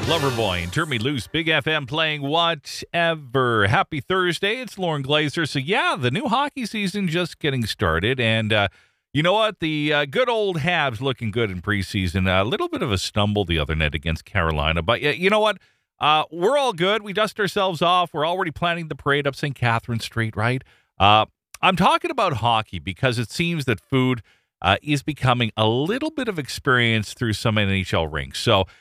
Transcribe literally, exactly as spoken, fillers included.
Loverboy and Turn Me Loose, Big F M playing whatever. Happy Thursday. It's Lauren Glazer. So, yeah, the new hockey season just getting started. And uh, you know what? The uh, good old Habs looking good in preseason. A little bit of a stumble the other night against Carolina. But uh, you know what? Uh, we're all good. We dust ourselves off. We're already planning the parade up Saint Catherine Street, right? Uh, I'm talking about hockey because it seems that food uh, is becoming a little bit of experience through some N H L rinks. So